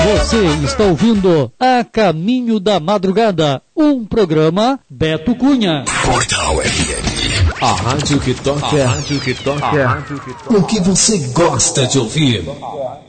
Você está ouvindo A Caminho da Madrugada, um programa Beto Cunha. Portal FM. A rádio que toca. A rádio que toca. O que você gosta de ouvir.